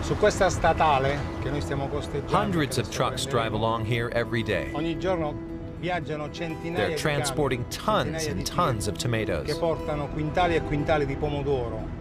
Su questa statale che noi stiamo costeggiando, Hundreds of trucks drive along here every day. ogni giorno viaggiano centinaia They're di transporting camion, tons centinaia and di tons of che tomatoes. portano quintali e quintali di pomodoro.